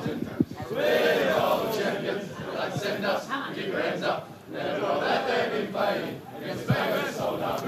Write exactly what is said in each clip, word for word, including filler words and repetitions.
We're all champions. Let's send us. Keep your hands up. Never know that they've been fighting against Bangor Soda.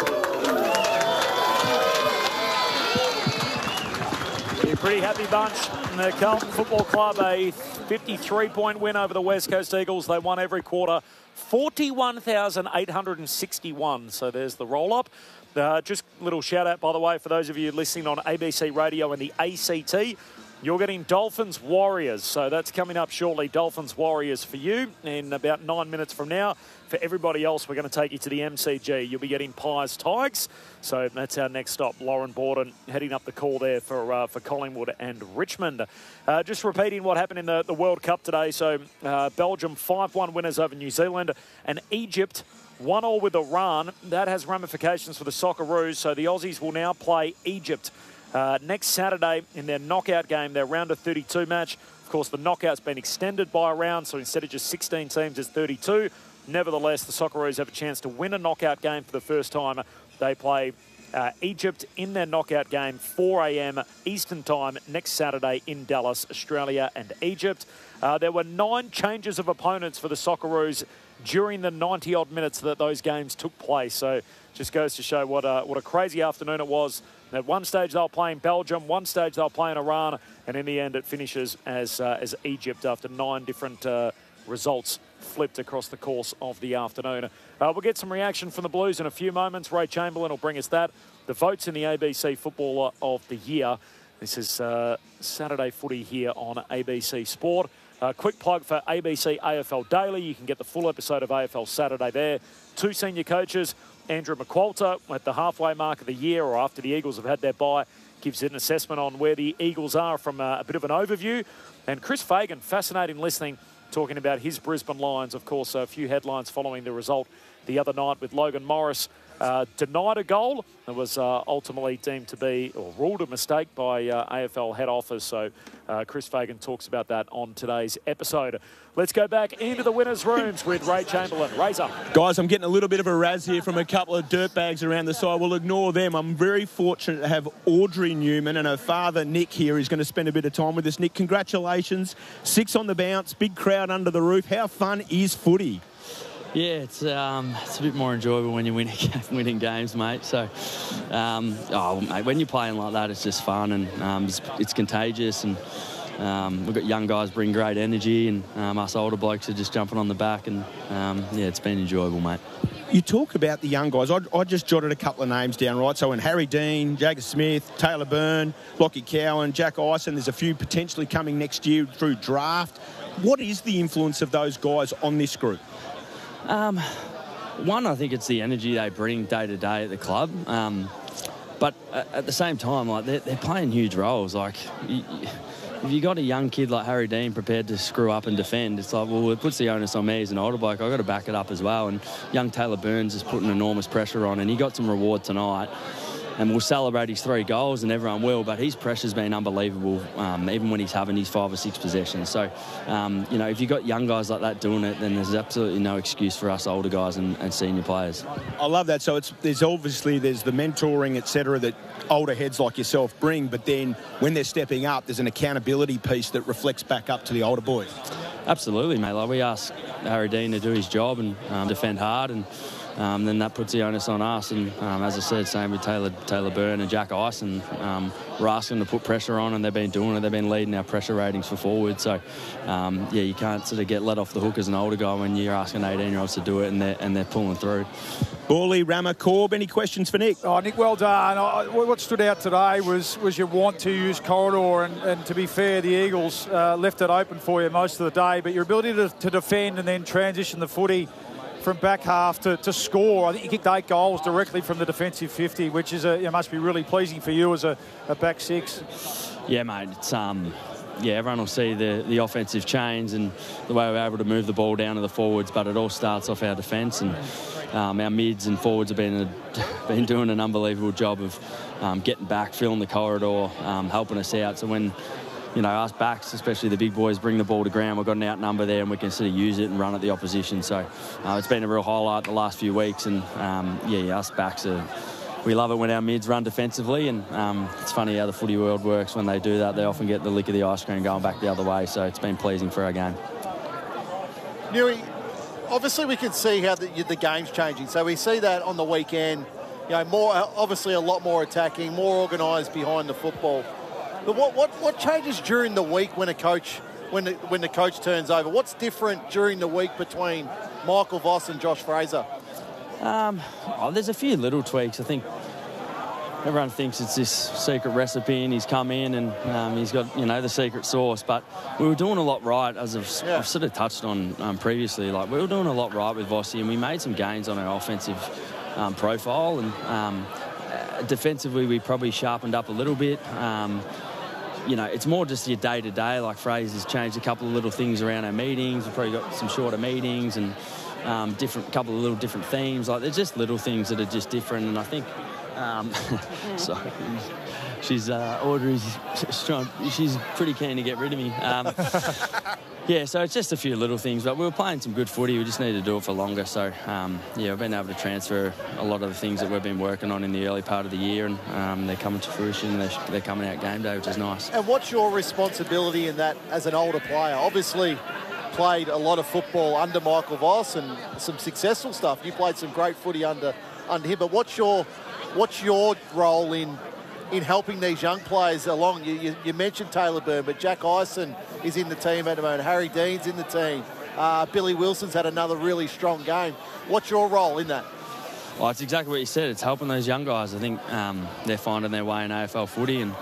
You're a pretty happy bunch. The Carlton Football Club, a fifty-three point win over the West Coast Eagles. They won every quarter, forty-one thousand eight hundred sixty-one. So there's the roll-up. Uh, just a little shout-out, by the way, for those of you listening on A B C Radio and the A C T. You're getting Dolphins Warriors, so that's coming up shortly. Dolphins Warriors for you in about nine minutes from now. For everybody else, we're going to take you to the M C G. You'll be getting Pies Tigers, so that's our next stop. Lauren Borden heading up the call there for uh, for Collingwood and Richmond. Uh, just repeating what happened in the, the World Cup today. So uh, Belgium five one winners over New Zealand, and Egypt one all with Iran. That has ramifications for the Socceroos, so the Aussies will now play Egypt Uh, next Saturday in their knockout game, their round of thirty-two match. Of course, the knockout's been extended by a round, so instead of just sixteen teams, it's thirty-two. Nevertheless, the Socceroos have a chance to win a knockout game for the first time. They play uh, Egypt in their knockout game, four a m Eastern Time, next Saturday in Dallas, Australia and Egypt. Uh, there were nine changes of opponents for the Socceroos during the ninety-odd minutes that those games took place. So just goes to show what a, what a crazy afternoon it was. At one stage, they were playing Belgium. One stage, they were playing Iran. And in the end, it finishes as uh, as Egypt after nine different uh, results flipped across the course of the afternoon. Uh, we'll get some reaction from the Blues in a few moments. Ray Chamberlain will bring us that. The votes in the A B C Footballer of the Year. This is uh, Saturday footy here on A B C Sport. Uh, quick plug for A B C A F L Daily. You can get the full episode of A F L Saturday there. Two senior coaches. Andrew McQualter at the halfway mark of the year, or after the Eagles have had their bye, gives it an assessment on where the Eagles are from a, a bit of an overview. And Chris Fagan, fascinating listening, talking about his Brisbane Lions. Of course, a few headlines following the result the other night with Logan Morris uh, denied a goal. It was uh, ultimately deemed to be, or ruled a mistake by uh, A F L head office. So uh, Chris Fagan talks about that on today's episode. Let's go back into the winners' rooms with Ray Chamberlain. Razor. Guys, I'm getting a little bit of a razz here from a couple of dirtbags around the side. We'll ignore them. I'm very fortunate to have Audrey Newman and her father, Nick, here, who's going to spend a bit of time with us. Nick, congratulations. Six on the bounce, big crowd under the roof. How fun is footy? Yeah, it's um, it's a bit more enjoyable when you're winning, winning games, mate. So, um, oh, mate, when you're playing like that, it's just fun and um, it's, it's contagious. And um, we've got young guys bring great energy, and um, us older blokes are just jumping on the back. And um, yeah, it's been enjoyable, mate. You talk about the young guys. I, I just jotted a couple of names down, right? So, in Harry Dean, Jagger Smith, Taylor Byrne, Lockie Cowan, Jack Ison, there's a few potentially coming next year through draft. What is the influence of those guys on this group? Um, one, I think it's the energy they bring day to day at the club. Um, but at the same time, like they're, they're playing huge roles. Like, you, if you got a young kid like Harry Dean prepared to screw up and defend, it's like, well, it puts the onus on me as an older bloke. I've got to back it up as well. And young Taylor Burns is putting enormous pressure on, and he got some reward tonight. And we'll celebrate his three goals, and everyone will, but his pressure's been unbelievable, um, even when he's having his five or six possessions. So, um, you know, if you've got young guys like that doing it, then there's absolutely no excuse for us older guys and, and senior players. I love that. So it's there's obviously there's the mentoring, et cetera, that older heads like yourself bring, but then when they're stepping up, there's an accountability piece that reflects back up to the older boys. Absolutely, mate. Like, we ask Harry Dean to do his job and um, defend hard, and Um, then that puts the onus on us. And um, as I said, same with Taylor Taylor Byrne and Jack Ison. Um, we're asking them to put pressure on, and they've been doing it. They've been leading our pressure ratings for forward. So, um, yeah, you can't sort of get let off the hook as an older guy when you're asking eighteen-year-olds to do it, and they're, and they're pulling through. Borley, Rammer, Corb, any questions for Nick? Oh, Nick, well done. Oh, what stood out today was was your want to use corridor, and, and to be fair, the Eagles uh, left it open for you most of the day, but your ability to, to defend and then transition the footy from back half to, to score. I think you kicked eight goals directly from the defensive fifty, which is a, it must be really pleasing for you as a, a back six. Yeah, mate. It's um, yeah, everyone will see the the offensive change and the way we're able to move the ball down to the forwards, but it all starts off our defence, and um, our mids and forwards have been a, been doing an unbelievable job of um, getting back, filling the corridor, um, helping us out. So when you know, us backs, especially the big boys, bring the ball to ground, we've got an outnumber there and we can sort of use it and run at the opposition. So uh, it's been a real highlight the last few weeks, and um, yeah, us backs are we love it when our mids run defensively, and um, it's funny how the footy world works. When they do that, they often get the lick of the ice cream going back the other way, so it's been pleasing for our game. Newey, obviously we can see how the, the game's changing. So we see that on the weekend, you know, more obviously a lot more attacking, more organised behind the football. But what, what, what changes during the week when a coach when the, when the coach turns over? What's different during the week between Michael Voss and Josh Fraser? Um, oh, there's a few little tweaks. I think everyone thinks it's this secret recipe and he's come in and um, he's got, you know, the secret sauce. But we were doing a lot right, as I've, yeah. I've sort of touched on um, previously. Like, we were doing a lot right with Vossi, and we made some gains on our offensive um, profile. And um, uh, defensively, we probably sharpened up a little bit. Um, you know, it's more just your day-to-day. Like, Fraser's changed a couple of little things around our meetings. We've probably got some shorter meetings and um, different couple of little different themes. Like, there's just little things that are just different. And I think... Um, so she's uh, Audrey's she's, trying, she's pretty keen to get rid of me. Um, yeah, so it's just a few little things, but we were playing some good footy. We just needed to do it for longer. So um, yeah, we've been able to transfer a lot of the things that we've been working on in the early part of the year, and um, they're coming to fruition. They're, they're coming out game day, which is nice. And what's your responsibility in that as an older player? Obviously, played a lot of football under Michael Voss and some successful stuff. You played some great footy under under him, but what's your What's your role in in helping these young players along? You, you, you mentioned Taylor Byrne, but Jack Ison is in the team at the moment. Harry Dean's in the team. Uh, Billy Wilson's had another really strong game. What's your role in that? Well, it's exactly what you said. It's helping those young guys. I think um, they're finding their way in A F L footy, and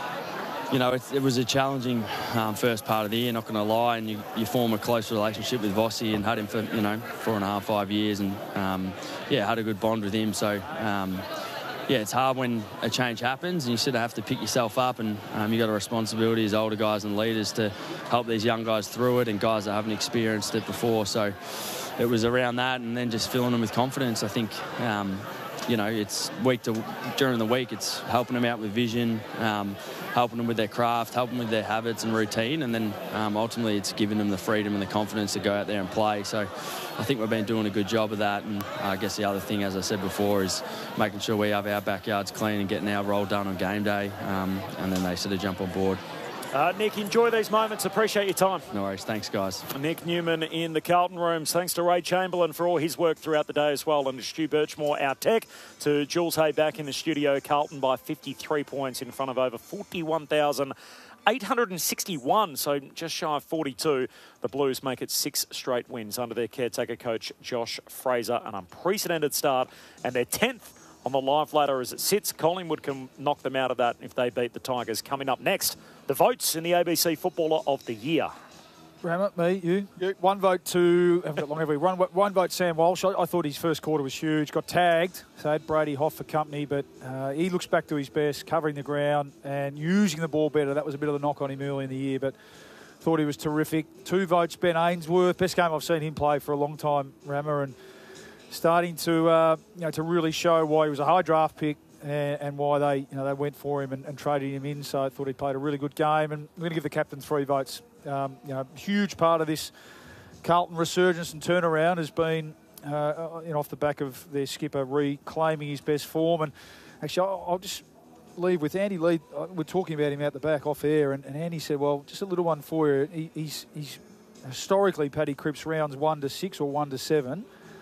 you know, it, it was a challenging um, first part of the year, not going to lie, and you, you form a close relationship with Vossi and had him for, you know, four and a half, five years, and um, yeah, had a good bond with him. So, um, yeah, it's hard when a change happens and you sort of have to pick yourself up, and um, you've got a responsibility as older guys and leaders to help these young guys through it, and guys that haven't experienced it before. So it was around that, and then just filling them with confidence. I think, um, you know, it's week to during the week, it's helping them out with vision, um, helping them with their craft, helping them with their habits and routine, and then um, ultimately it's giving them the freedom and the confidence to go out there and play. So I think we've been doing a good job of that, and I guess the other thing, as I said before, is making sure we have our backyards clean and getting our role done on game day, um, and then they sort of jump on board. Uh, Nick, enjoy these moments. Appreciate your time. No worries. Thanks, guys. Nick Newman in the Carlton rooms. Thanks to Ray Chamberlain for all his work throughout the day as well, and to Stu Birchmore, our tech, to Jules Hay back in the studio. Carlton by fifty-three points in front of over forty-one thousand eight hundred sixty-one, so just shy of forty-two. The Blues make it six straight wins under their caretaker coach, Josh Fraser. An unprecedented start, and their tenth on the live ladder as it sits. Collingwood can knock them out of that if they beat the Tigers. Coming up next, the votes in the A B C Footballer of the Year. Rammer, me, you. you. One vote to, haven't got long, have we? One, one vote Sam Walsh. I, I thought his first quarter was huge. Got tagged, so had Brady Hoff for company, but uh, he looks back to his best, covering the ground and using the ball better. That was a bit of a knock on him early in the year, but thought he was terrific. Two votes, Ben Ainsworth. Best game I've seen him play for a long time, Rammer, and starting to uh, you know to really show why he was a high draft pick and, and why they you know they went for him and, and traded him in. So I thought he played a really good game, and I'm going to give the captain three votes. Um, you know, a huge part of this Carlton resurgence and turnaround has been uh, you know off the back of their skipper reclaiming his best form. And actually, I'll, I'll just leave with Andy Lee. We're talking about him out the back off air, and, and Andy said, "Well, just a little one for you. He, he's he's historically Paddy Cripps rounds one to six or one to seven."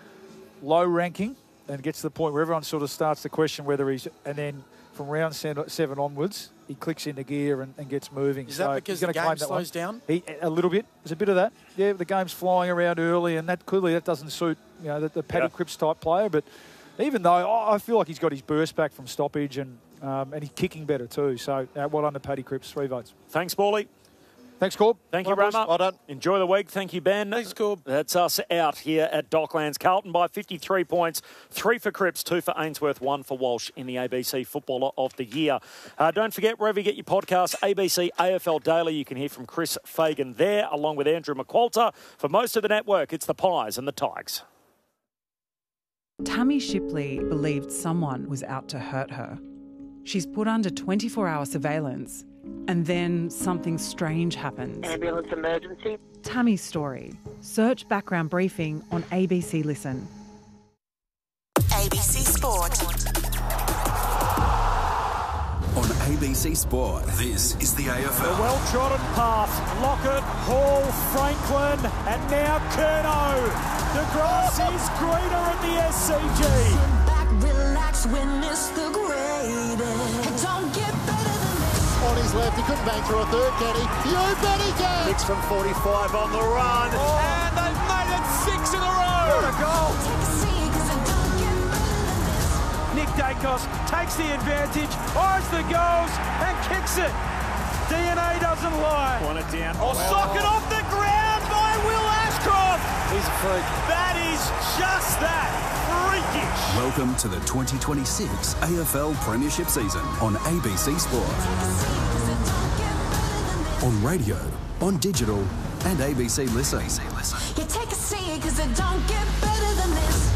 Low ranking, and gets to the point where everyone sort of starts to question whether he's, and then from round seven onwards, he clicks into gear and, and gets moving. Is that so because the game slows down? He, a little bit. There's a bit of that. Yeah, the game's flying around early, and that clearly that doesn't suit you know the, the Paddy yeah. Cripps type player. But even though oh, I feel like he's got his burst back from stoppage, and um, and he's kicking better too. So uh, well done to Paddy Cripps. Three votes. Thanks, Paulie. Thanks, Corb. Thank you, well, Rama. Well done. Enjoy the week. Thank you, Ben. Thanks, Corb. That's us out here at Docklands. Carlton by fifty-three points. Three for Cripps, two for Ainsworth, one for Walsh in the A B C Footballer of the Year. Uh, don't forget, wherever you get your podcast, A B C A F L Daily, you can hear from Chris Fagan there, along with Andrew McQualter. For most of the network, it's the Pies and the Tigers. Tammy Shipley believed someone was out to hurt her. She's put under twenty-four hour surveillance, and then something strange happens. Ambulance emergency. Tammy's story. Search Background Briefing on A B C Listen. A B C Sport. A B C Sport. This is the A F L. The well-trodden path. Lockett, Hall, Franklin, and now Curnow. The grass is greener at the S C G. Sit back, relax, witness the greatest. Don't get better than this. On his left, he couldn't bang through a third, can he? You bet he can! Hits from forty-five on the run. Oh. And they've made it six in a row. What a goal. Take a seat, 'cause it don't get better than this. Nick Dacos takes the advantage, eyes the goals, and kicks it. D N A doesn't lie. Want it down. Oh, wow. Sock it off the ground by Will Ashcroft. He's a freak. That is just that. Freakish. Welcome to the twenty twenty-six A F L Premiership season on A B C Sport. On radio, on digital, and A B C Listen. A B C Listen. You take a seat, 'cause it don't get better than this.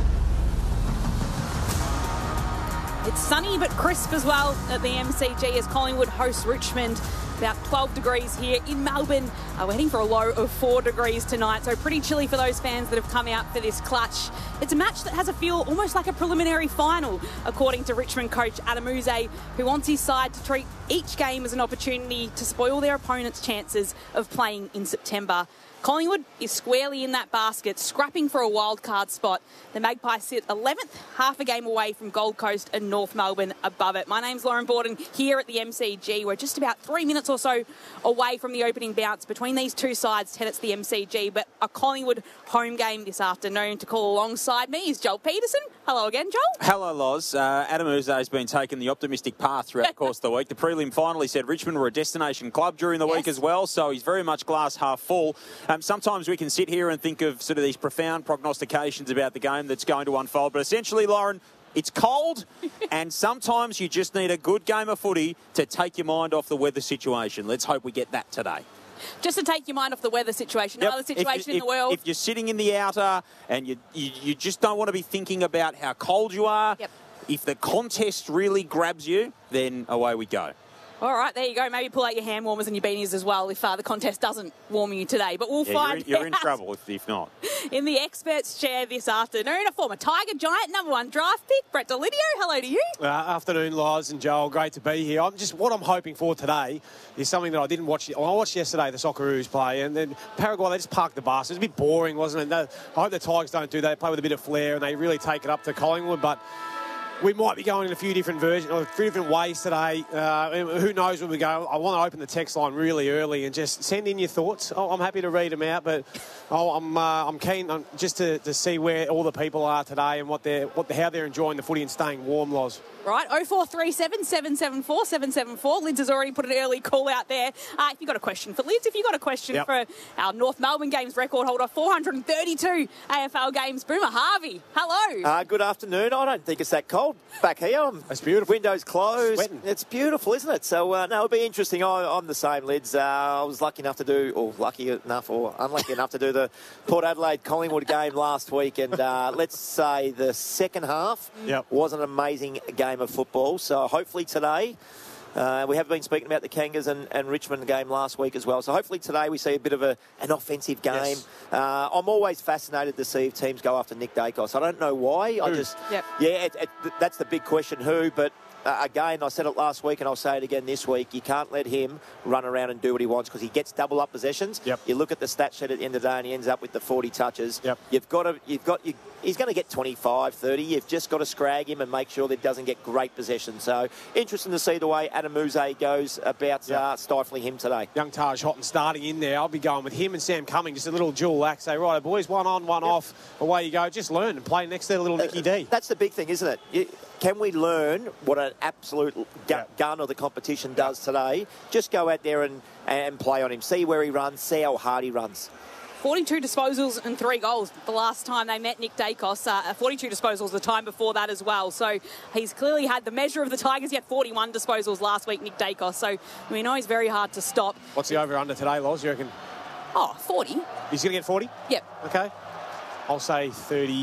It's sunny but crisp as well at the M C G as Collingwood hosts Richmond. About twelve degrees here in Melbourne. Uh, we're heading for a low of four degrees tonight, so pretty chilly for those fans that have come out for this clutch. It's a match that has a feel almost like a preliminary final, according to Richmond coach Adam Yze, who wants his side to treat each game as an opportunity to spoil their opponent's chances of playing in September. Collingwood is squarely in that basket, scrapping for a wildcard spot. The Magpies sit eleventh, half a game away from Gold Coast and North Melbourne above it. My name's Lauren Borden here at the M C G. We're just about three minutes or so away from the opening bounce between these two sides, headed to the M C G, but a Collingwood home game this afternoon. To call alongside me is Joel Peterson. Hello again, Joel. Hello, Loz. Uh, Adam Yze has been taking the optimistic path throughout the course of the week. The prelim finally said Richmond were a destination club during the yes. week as well, so he's very much glass half full. Um, sometimes we can sit here and think of sort of these profound prognostications about the game that's going to unfold, but essentially, Lauren, it's cold, and sometimes you just need a good game of footy to take your mind off the weather situation. Let's hope we get that today. Just to take your mind off the weather situation, yep. no other situation if, in the world. If you're sitting in the outer and you, you, you just don't want to be thinking about how cold you are, yep. if the contest really grabs you, then away we go. All right, there you go. Maybe pull out your hand warmers and your beanies as well if uh, the contest doesn't warm you today. But we'll yeah, find you're in, out. You're in trouble if, if not. In the experts' chair this afternoon, a former Tiger Giant, number one draft pick, Brett Delidio. Hello to you. Uh, afternoon, Loz and Joel. Great to be here. I'm just what I'm hoping for today is something that I didn't watch. Well, I watched yesterday the Socceroos play, and then Paraguay, they just parked the bus. It was a bit boring, wasn't it? I hope the Tigers don't do that. They play with a bit of flair, and they really take it up to Collingwood, but we might be going in a few different versions, or a few different ways today. Uh, who knows where we go? I want to open the text line really early and just send in your thoughts. I'm happy to read them out, but I'm uh, I'm keen on just to, to see where all the people are today and what they're what how they're enjoying the footy and staying warm, Loz. Right, oh four three seven, seven seven four, seven seven four. Lids has already put an early call out there. Uh, if you've got a question for Lids, if you've got a question yep. for our North Melbourne Games record holder, four hundred thirty-two A F L games, Boomer Harvey. Hello. Uh, good afternoon. I don't think it's that cold back here. I'm it's beautiful. Windows closed. Sweating. It's beautiful, isn't it? So, uh, no, it'll be interesting. I, I'm the same, Lids. Uh, I was lucky enough to do, or lucky enough, or unlucky enough to do the Port Adelaide Collingwood game last week, and uh, let's say the second half yep. was an amazing game of football. So So hopefully today, uh, we have been speaking about the Kangas and, and Richmond game last week as well. So hopefully today we see a bit of a, an offensive game. Yes. Uh, I'm always fascinated to see if teams go after Nick Dacos. I don't know why. Who? I just, yep. yeah, it, it, that's the big question, who, but Uh, again, I said it last week and I'll say it again this week. You can't let him run around and do what he wants because he gets double up possessions. Yep. You look at the stat sheet at the end of the day and he ends up with the forty touches. Yep. You've got to, you've got, you, he's going to get twenty-five, thirty. You've just got to scrag him and make sure that he doesn't get great possession. So interesting to see the way Adam Yze goes about yep. uh, stifling him today. Young Taj Houghton starting in there. I'll be going with him and Sam Cumming. Just a little dual act. Say, right, boys, one on, one yep. off. Away you go. Just learn and play next to little Nicky uh, D. That's the big thing, isn't it? You, Can we learn what an absolute gu- yep. gun of the competition does today? Just go out there and, and play on him. See where he runs. See how hard he runs. forty-two disposals and three goals the last time they met Nick Dacos. Uh, forty-two disposals the time before that as well. So he's clearly had the measure of the Tigers. He had forty-one disposals last week, Nick Dacos. So we know he's very hard to stop. What's the over-under today, Loz, you reckon? Oh, forty. He's going to get forty? Yep. Okay. I'll say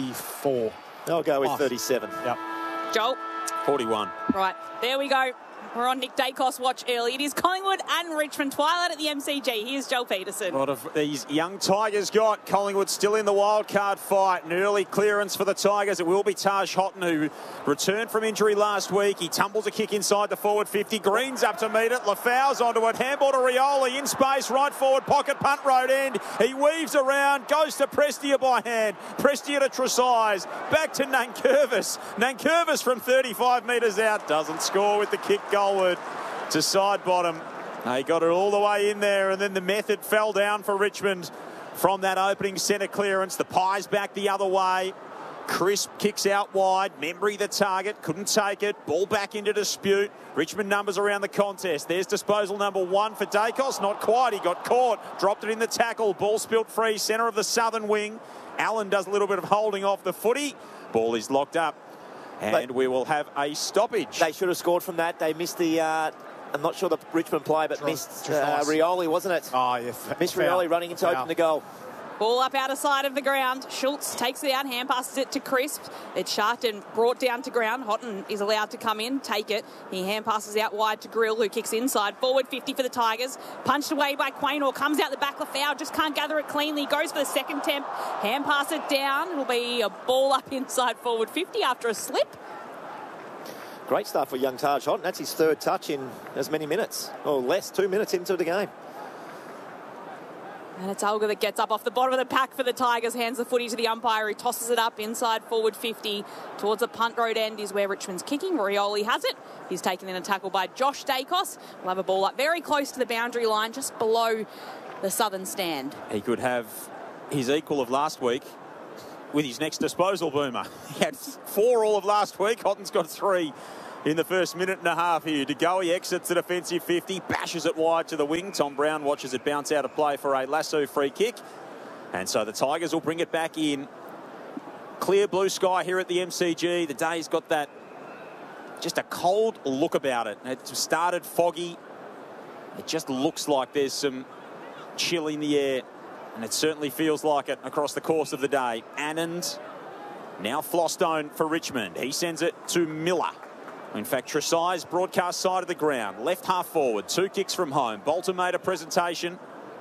thirty-four. I'll go with oh. thirty-seven. Yep. Joel? forty-one. Right, there we go. We're on Nick Dacos watch early. It is Collingwood and Richmond twilight at the M C G. Here's Joel Peterson. A lot of these young Tigers got. Collingwood still in the wild card fight. An early clearance for the Tigers. It will be Taj Houghton, who returned from injury last week. He tumbles a kick inside the forward fifty. Green's up to meet it. Lafau's onto it. Handball to Rioli in space. Right forward pocket. Punt road end. He weaves around. Goes to Prestia by hand. Prestia to Tresize. Back to Nankervis. Nankervis from thirty-five metres out. Doesn't score with the kick goal. To side bottom. They got it all the way in there, and then the method fell down for Richmond from that opening centre clearance. The Pies back the other way. Crisp kicks out wide. Membry the target. Couldn't take it. Ball back into dispute. Richmond numbers around the contest. There's disposal number one for Dacos. Not quite. He got caught. Dropped it in the tackle. Ball spilt free. Centre of the southern wing. Allen does a little bit of holding off the footy. Ball is locked up. And but we will have a stoppage. They should have scored from that. They missed the, uh, I'm not sure the Richmond play, but Tr- missed uh, Rioli, wasn't it? Oh, yeah. Missed Rioli running in to open the goal. Ball up out of side of the ground. Schultz takes it out, hand passes it to Crisp. It's sharked and brought down to ground. Houghton is allowed to come in, take it. He hand passes out wide to Grill, who kicks inside. Forward fifty for the Tigers. Punched away by Quaynor. Comes out the back. Lafau just can't gather it cleanly. Goes for the second attempt. Hand pass it down. It'll be a ball up inside forward fifty after a slip. Great start for young Taj Houghton. That's his third touch in as many minutes, or less, two minutes into the game. And it's Olga that gets up off the bottom of the pack for the Tigers, hands the footy to the umpire, who tosses it up inside forward fifty towards the punt road end is where Richmond's kicking. Rioli has it. He's taken in a tackle by Josh Dacos. We'll have a ball up very close to the boundary line, just below the southern stand. He could have his equal of last week with his next disposal, Boomer. He had four all of last week. Houghton's got three in the first minute and a half here. De Goey exits the defensive fifty, bashes it wide to the wing. Tom Brown watches it bounce out of play for a lasso free kick. And so the Tigers will bring it back in. Clear blue sky here at the M C G. The day's got that, just a cold look about it. It started foggy. It just looks like there's some chill in the air. And it certainly feels like it across the course of the day. Anand, now Flostone for Richmond. He sends it to Miller. In fact, Tresize, broadcast side of the ground. Left half forward, two kicks from home. Bolton made a presentation.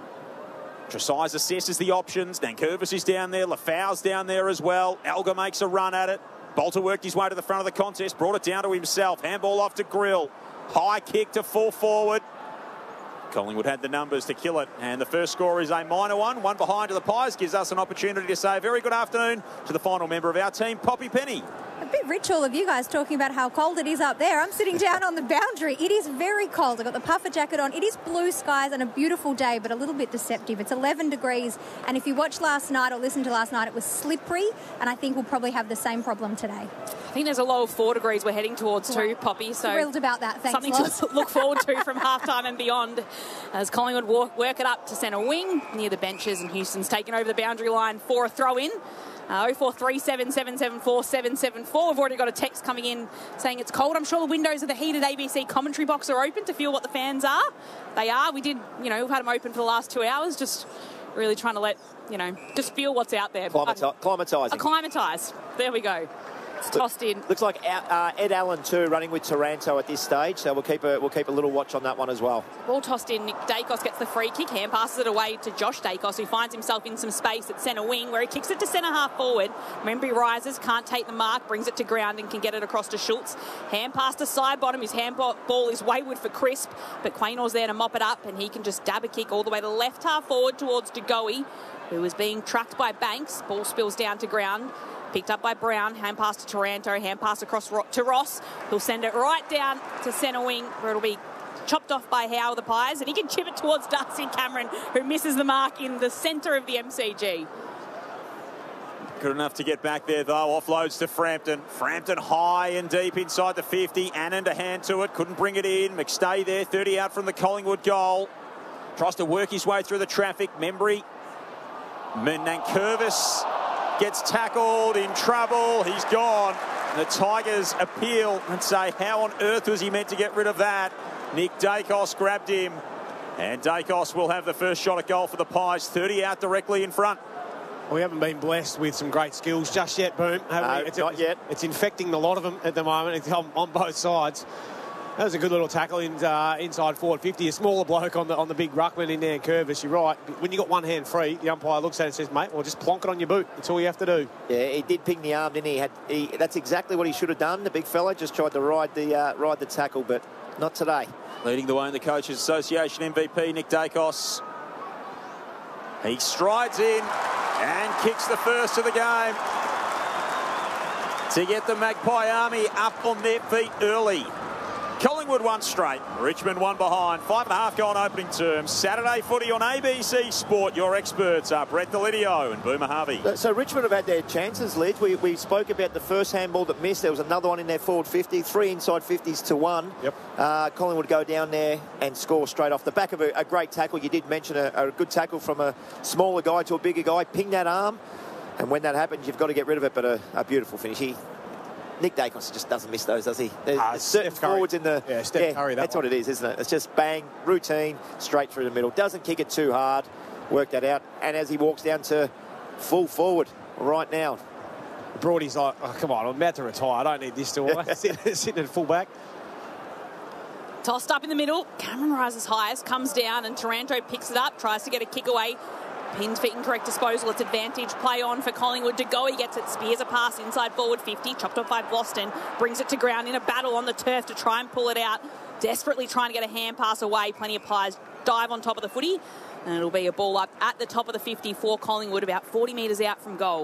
Tresize assesses the options. Nankervis is down there. Lafau's down there as well. Alga makes a run at it. Bolton worked his way to the front of the contest, brought it down to himself. Handball off to Grill. High kick to full forward. Collingwood had the numbers to kill it, and the first score is a minor one. One behind to the Pies gives us an opportunity to say a very good afternoon to the final member of our team, Poppy Penny. A bit rich, all of you guys talking about how cold it is up there. I'm sitting down on the boundary. It is very cold. I've got the puffer jacket on. It is blue skies and a beautiful day, but a little bit deceptive. It's eleven degrees, and if you watched last night or listened to last night, it was slippery, and I think we'll probably have the same problem today. I think there's a low of four degrees we're heading towards too, Poppy. So thrilled about that. Thanks, something Loz. to look forward to from halftime and beyond as Collingwood work, work it up to centre wing near the benches, and Houston's taken over the boundary line for a throw-in. Uh, oh four three seven, seven seven four, seven seven four. We've already got a text coming in saying it's cold. I'm sure the windows of the heated A B C commentary box are open to feel what the fans are. They are. We did, you know, we've had them open for the last two hours, just really trying to let, you know, just feel what's out there. Climati- climatising. Acclimatise. There we go. It's tossed in. Looks like uh, Ed Allen too running with Taranto at this stage, so we'll keep a we'll keep a little watch on that one as well. Ball tossed in. Nick Dacos gets the free kick, hand passes it away to Josh Dacos, who finds himself in some space at centre wing, where he kicks it to centre half forward. Membry rises, can't take the mark, brings it to ground and can get it across to Schultz. Hand pass to side bottom. His hand ball is wayward for Crisp, but Quaynor's there to mop it up, and he can just dab a kick all the way to left half forward towards De Goey, who is being tracked by Banks. Ball spills down to ground. Picked up by Brown, hand pass to Taranto, hand pass across to Ross. He'll send it right down to centre wing, where it'll be chopped off by Howe of the Pies, and he can chip it towards Darcy Cameron, who misses the mark in the centre of the M C G. Good enough to get back there, though. Offloads to Frampton. Frampton high and deep inside the fifty. Anand a hand to it, couldn't bring it in. McStay there, thirty out from the Collingwood goal. Tries to work his way through the traffic. Membry. Nankervis gets tackled, in trouble, he's gone. The Tigers appeal and say, how on earth was he meant to get rid of that? Nick Dacos grabbed him, and Dacos will have the first shot at goal for the Pies, thirty out directly in front. We haven't been blessed with some great skills just yet, Boom. No, we? It's, not yet. It's infecting a lot of them at the moment. It's on, on both sides. That was a good little tackle in, uh, inside forward fifty. A smaller bloke on the on the big ruckman in there, Curvis. You're right. When you got one hand free, the umpire looks at it and says, "Mate, well, just plonk it on your boot. That's all you have to do." Yeah, he did ping the arm, didn't he? he, had, he that's exactly what he should have done. The big fella just tried to ride the uh, ride the tackle, but not today. Leading the way in the Coaches Association M V P, Nick Dacos. He strides in and kicks the first of the game to get the Magpie Army up on their feet early. Collingwood won straight, Richmond one behind. Five and a half gone opening term. Saturday footy on A B C Sport. Your experts are Brett Delidio and Boomer Harvey. So, so Richmond have had their chances, Lidge. We, we spoke about the first handball that missed. There was another one in their forward fifty. Three inside fifties to one. Yep. Uh, Collingwood go down there and score straight off the back of a, a great tackle. You did mention a, a good tackle from a smaller guy to a bigger guy. Ping that arm. And when that happens, you've got to get rid of it. But a, a beautiful finish. He, Nick Dacos just doesn't miss those, does he? There's, uh, there's certain Steph Curry. forwards in the... Yeah, Steph yeah, Curry, that that's one. what it is, isn't it? It's just bang, routine, straight through the middle. Doesn't kick it too hard. Work that out. And as he walks down to full forward right now. Broady's like, oh, come on, I'm about to retire. I don't need this to sit, sitting at full back. Tossed up in the middle. Cameron rises highest, comes down, and Taranto picks it up, tries to get a kick away. Pinned for incorrect disposal. It's advantage play on for Collingwood. To go, he gets it, spears a pass inside forward fifty, chopped off by Boston, brings it to ground in a battle on the turf to try and pull it out. Desperately trying to get a hand pass away. Plenty of Pies dive on top of the footy, and it'll be a ball up at the top of the fifty for Collingwood, about forty metres out from goal.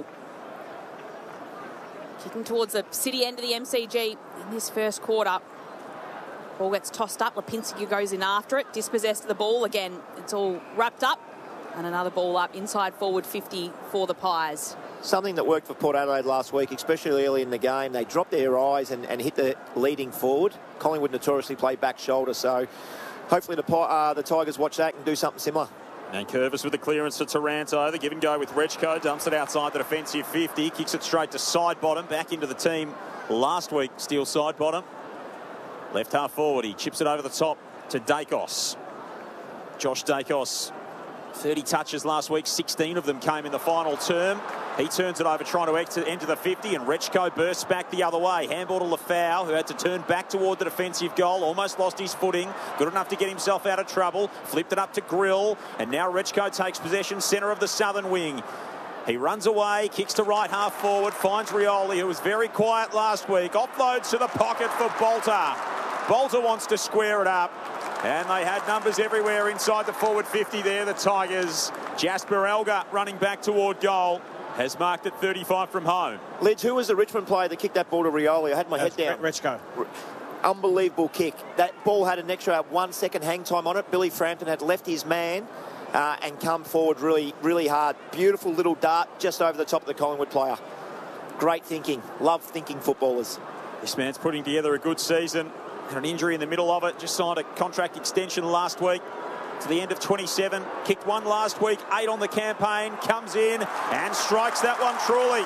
Kicking towards the city end of the M C G in this first quarter. Ball gets tossed up. Lipinski goes in after it, dispossessed of the ball. Again, it's all wrapped up. And another ball up inside forward fifty for the Pies. Something that worked for Port Adelaide last week, especially early in the game. They dropped their eyes and, and hit the leading forward. Collingwood notoriously play back shoulder, so hopefully the, uh, the Tigers watch that and do something similar. And Curvis with the clearance to Taranto. The give and go with Rechko. Dumps it outside the defensive fifty. Kicks it straight to side bottom. Back into the team last week. Steele side bottom. Left half forward. He chips it over the top to Dacos. Josh Dacos. thirty touches last week, sixteen of them came in the final term. He turns it over, trying to exit into the fifty, and Rechko bursts back the other way. Handball to Lafau, who had to turn back toward the defensive goal. Almost lost his footing. Good enough to get himself out of trouble. Flipped it up to Grill, and now Rechko takes possession, centre of the southern wing. He runs away, kicks to right half forward, finds Rioli, who was very quiet last week. Offloads to the pocket for Bolter. Bolter wants to square it up. And they had numbers everywhere inside the forward fifty there, the Tigers. Jasper Elgar running back toward goal. Has marked at thirty-five from home. Lidge, who was the Richmond player that kicked that ball to Rioli? I had my That's head down. Rechko. Unbelievable kick. That ball had an extra one second hang time on it. Billy Frampton had left his man uh, and come forward really, really hard. Beautiful little dart just over the top of the Collingwood player. Great thinking. Love thinking footballers. This man's putting together a good season. Had an injury in the middle of it. Just signed a contract extension last week to the end of twenty-seven. Kicked one last week. Eight on the campaign. Comes in and strikes that one truly.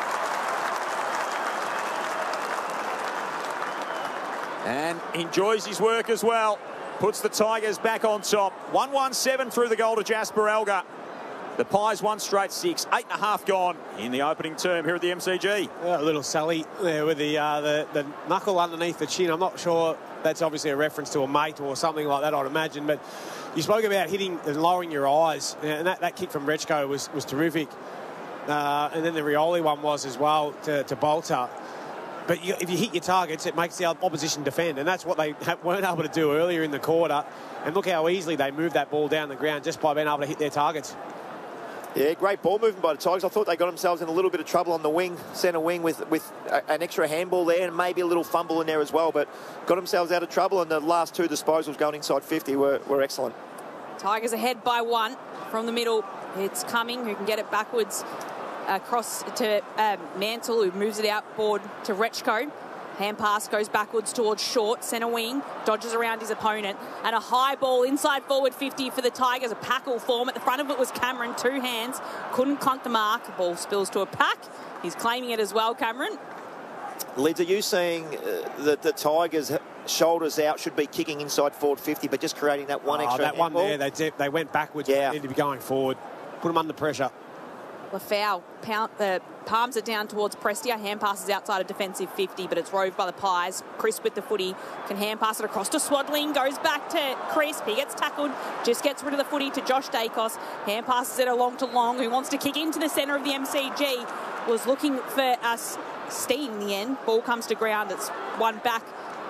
And enjoys his work as well. Puts the Tigers back on top. one one seven through the goal to Jasper Elgar. The Pies won straight six. Eight and a half gone in the opening term here at the M C G. Yeah, a little Sally there with the, uh, the the knuckle underneath the chin. I'm not sure that's obviously a reference to a mate or something like that, I'd imagine. But you spoke about hitting and lowering your eyes. And that, that kick from Rechko was, was terrific. Uh, and then the Rioli one was as well to, to Bolter. But you, if you hit your targets, it makes the opposition defend. And that's what they weren't able to do earlier in the quarter. And look how easily they moved that ball down the ground just by being able to hit their targets. Yeah, great ball movement by the Tigers. I thought they got themselves in a little bit of trouble on the wing, centre wing, with, with a, an extra handball there and maybe a little fumble in there as well, but got themselves out of trouble, and the last two disposals going inside fifty were, were excellent. Tigers ahead by one from the middle. It's Cumming who can get it backwards across to um, Mantle, who moves it outboard to Rechko. Hand pass goes backwards towards Short, centre wing, dodges around his opponent, and a high ball inside forward fifty for the Tigers. A packle form. At the front of it was Cameron, two hands, couldn't clunk the mark. The ball spills to a pack. He's claiming it as well, Cameron. Lids, are you seeing uh, that the Tigers shoulders out should be kicking inside forward fifty, but just creating that one oh, extra that one ball? there, they, did, they went backwards. Yeah. They need to be going forward. Put them under pressure. Lafau pound, uh, palms it down towards Prestia. Hand passes outside of defensive fifty, but it's roved by the Pies. Crisp with the footy can hand pass it across to Swadling. Goes back to Crisp. He gets tackled. Just gets rid of the footy to Josh Dacos. Hand passes it along to Long, who wants to kick into the centre of the M C G. Was looking for us. Steam in the end. Ball comes to ground. It's won back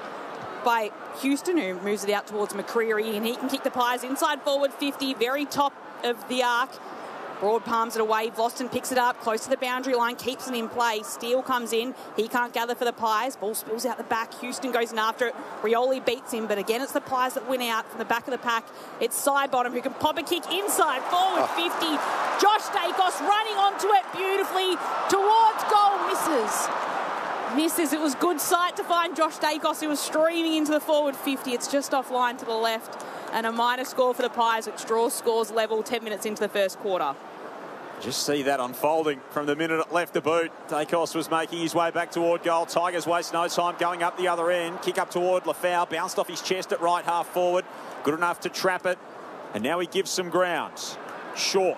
by Houston, who moves it out towards McCreary, and he can kick the Pies inside forward fifty, very top of the arc. Broad palms it away. Vlosten picks it up close to the boundary line, keeps it in play. Steele comes in. He can't gather for the Pies. Ball spills out the back. Houston goes in after it. Rioli beats him, but again, it's the Pies that win out from the back of the pack. It's Sidebottom who can pop a kick inside forward Oh. fifty. Josh Dacos running onto it beautifully towards goal. Misses. Misses. It was good sight to find Josh Dacos, who was streaming into the forward fifty. It's just offline to the left. And a minor score for the Pies, which draws scores level ten minutes into the first quarter. Just see that unfolding from the minute it left the boot. Dacos was making his way back toward goal. Tigers waste no time going up the other end. Kick up toward Lafau. Bounced off his chest at right half forward. Good enough to trap it. And now he gives some ground. Short.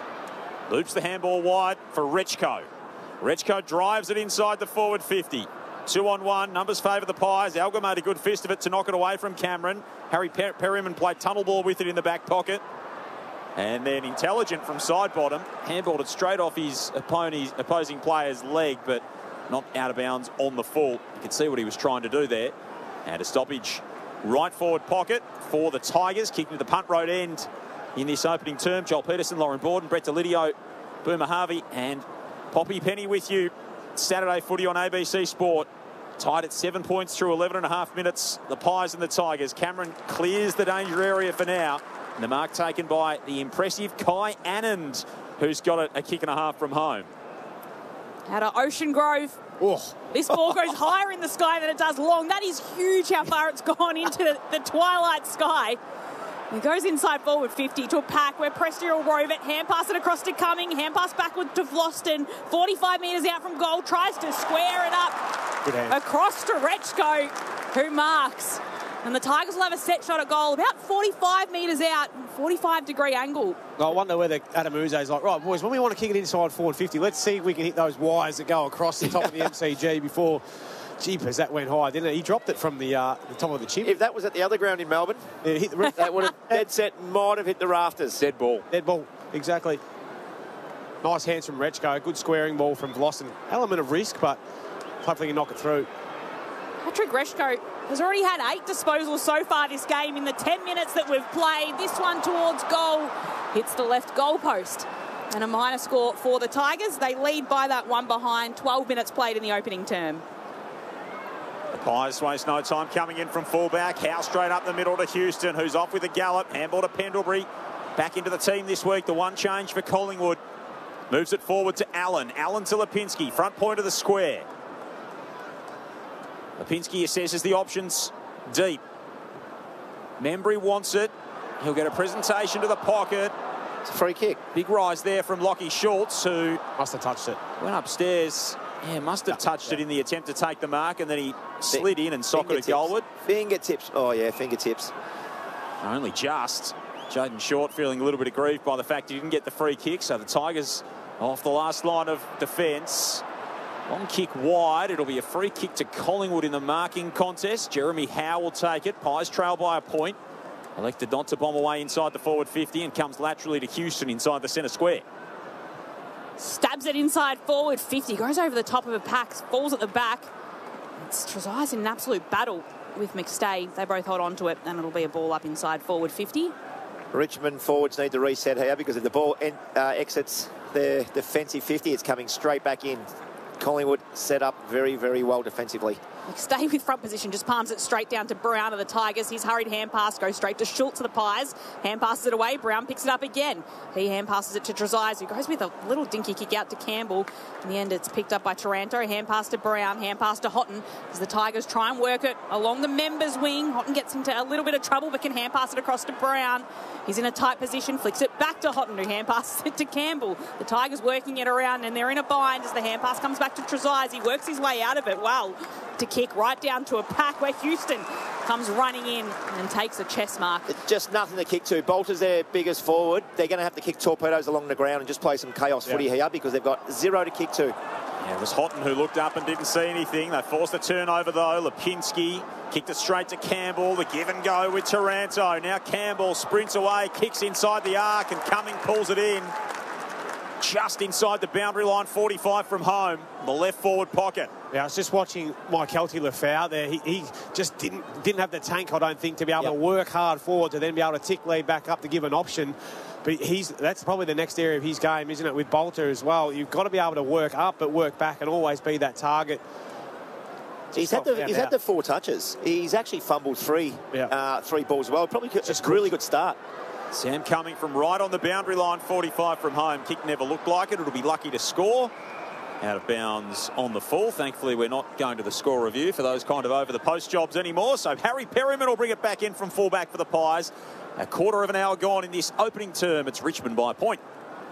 Loops the handball wide for Rechko. Rechko drives it inside the forward fifty. Two on one. Numbers favour the Pies. Alga made a good fist of it to knock it away from Cameron. Harry per- Perryman played tunnel ball with it in the back pocket. And then Intelligent from Sidebottom handballed it straight off his opponent's, opposing player's leg, but not out of bounds on the full. You can see what he was trying to do there. And a stoppage right forward pocket for the Tigers, kicking to the punt road end in this opening term. Joel Peterson, Lauren Borden, Brett Delidio, Boomer Harvey and Poppy Penny with you. Saturday footy on A B C Sport. Tied at seven points through eleven and a half minutes. The Pies and the Tigers. Cameron clears the danger area for now. And the mark taken by the impressive Kai Anand, who's got a, a kick and a half from home. Out of Ocean Grove. Oh. This ball goes higher in the sky than it does long. That is huge how far it's gone into the, the twilight sky. It goes inside forward fifty to a pack where Prestia will rove it. Hand pass it across to Cumming. Hand pass backward to Vlosten. forty-five metres out from goal. Tries to square it up. Good hand. Across to Rechko, who marks. And the Tigers will have a set shot at goal about forty-five metres out, forty-five degree angle. I wonder whether Adam Uze's like, right, boys, when we want to kick it inside forward fifty, let's see if we can hit those wires that go across the top of the M C G before... Jeepers, that went high, didn't it? He dropped it from the, uh, the top of the chip. If that was at the other ground in Melbourne, yeah, hit the roof. that would have dead set might have hit the rafters. Dead ball. Dead ball, exactly. Nice hands from Rechko. Good squaring ball from Vlosten. Element of risk, but hopefully he can knock it through. Patrick Rechko has already had eight disposals so far this game in the ten minutes that we've played. This one towards goal hits the left goal post. And a minor score for the Tigers. They lead by that one behind. twelve minutes played in the opening term. The Pies waste no time coming in from fullback. Howe straight up the middle to Houston, who's off with a gallop. Handball to Pendlebury. Back into the team this week. The one change for Collingwood. Moves it forward to Allen. Allen to Lipinski. Front point of the square. Lipinski assesses the options deep. Membry wants it. He'll get a presentation to the pocket. It's a free kick. Big rise there from Lockie Schultz, who must have touched it. Went upstairs. Yeah, must have touched it in the attempt to take the mark, and then he slid in and socketed it goalward. Fingertips. Oh, yeah, fingertips. Only just. Jaden Short feeling a little bit aggrieved by the fact he didn't get the free kick, so the Tigers off the last line of defence. Long kick wide. It'll be a free kick to Collingwood in the marking contest. Jeremy Howe will take it. Pies trail by a point. Elected not to bomb away inside the forward fifty and comes laterally to Houston inside the centre square. Stabs it inside forward fifty. Goes over the top of a pack. Falls at the back. It's Trezise in an absolute battle with McStay. They both hold on to it, and it'll be a ball up inside forward fifty. Richmond forwards need to reset here because if the ball en- uh, exits their defensive fifty, it's coming straight back in. Collingwood set up very, very well defensively. McStay with front position just palms it straight down to Brown of the Tigers. His hurried hand pass goes straight to Schultz of the Pies. Hand passes it away. Brown picks it up again. He hand passes it to Trezise, who goes with a little dinky kick out to Campbell. In the end, it's picked up by Taranto. Hand pass to Brown. Hand pass to Houghton as the Tigers try and work it along the members' wing. Houghton gets into a little bit of trouble but can hand pass it across to Brown. He's in a tight position, flicks it back to Houghton, who hand passes it to Campbell. The Tigers working it around, and they're in a bind as the hand pass comes back to Trezise. He works his way out of it well to kick right down to a pack where Houston comes running in and takes a chest mark. Just nothing to kick to. Bolter's their biggest forward. They're going to have to kick torpedoes along the ground and just play some chaos Yeah. footy here because they've got zero to kick to. Yeah, it was Houghton who looked up and didn't see anything. They forced the turnover, though. Lipinski kicked it straight to Campbell. The give and go with Taranto. Now Campbell sprints away, kicks inside the arc, and Cumming pulls it in. Just inside the boundary line, forty-five from home, the left forward pocket. Yeah, I was just watching Mike Kelty lift out there. He, he just didn't didn't have the tank, I don't think, to be able yep. to work hard forward to then be able to tick lead back up to give an option. But he's that's probably the next area of his game, isn't it, with Bolter as well. You've got to be able to work up but work back and always be that target. He's had, the, he's had the four touches. He's actually fumbled three, yeah. uh, three balls well. Probably just a really good start. Sam Cumming from right on the boundary line, forty-five from home. Kick never looked like it. It'll be lucky to score. Out of bounds on the full. Thankfully, we're not going to the score review for those kind of over-the-post jobs anymore. So Harry Perryman will bring it back in from fullback for the Pies. A quarter of an hour gone in this opening term. It's Richmond by a point.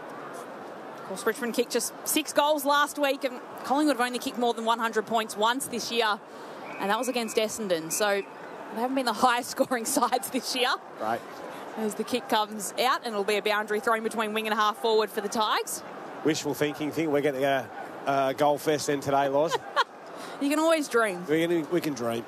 Of course, Richmond kicked just six goals last week, and Collingwood have only kicked more than one hundred points once this year, and that was against Essendon. So they haven't been the highest scoring sides this year. Right. As the kick comes out, and it'll be a boundary thrown between wing and half forward for the Tigers. Wishful thinking. Think we're getting a, a goal fest then today, Loz. You can always dream. We can, we can dream.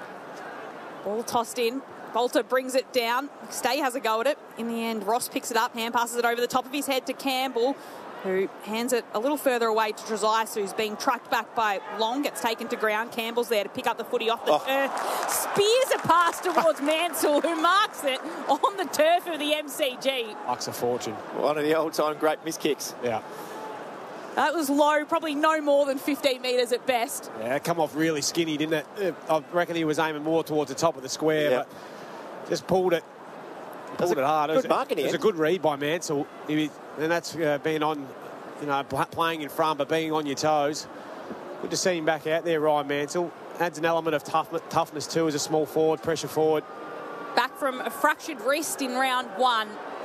Ball tossed in. Bolter brings it down. Stay has a go at it. In the end, Ross picks it up, hand passes it over the top of his head to Campbell, who hands it a little further away to Trezise, who's being trucked back by Long, gets taken to ground. Campbell's there to pick up the footy off the oh. turf. Spears a pass towards Mansell, who marks it on the turf of the M C G. Bucks a fortune. One of the old-time great miss kicks. Yeah. That was low, probably no more than fifteen metres at best. Yeah, it come off really skinny, didn't it? I reckon he was aiming more towards the top of the square, yeah. but just pulled it. Pulled it hard. Good it was, marking it was a good read by Mansell. He, and that's uh, being on, you know, playing in front, but being on your toes. Good to see him back out there, Ryan Mansell. Adds an element of tough, toughness too as a small forward, pressure forward. Back from a fractured wrist in round one.